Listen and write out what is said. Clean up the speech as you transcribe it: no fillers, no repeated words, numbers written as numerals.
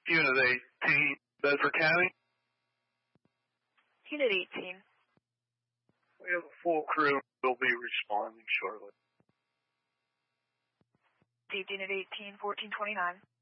Unit 18, Bedford County. Unit 18. We have a full crew. We'll be responding shortly. Unit 18, 1429.